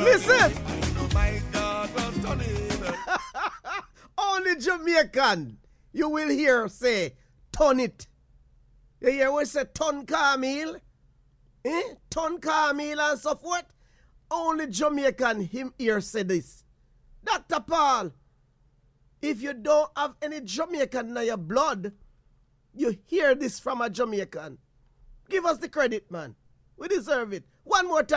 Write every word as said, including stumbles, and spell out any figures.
Listen. Only Jamaican you will hear say, turn it. You hear what say, turn Camille? Eh? Turn Camille and so forth. Only Jamaican him here say this. Doctor Paul, if you don't have any Jamaican in your blood, you hear this from a Jamaican. Give us the credit, man. We deserve it. One more time.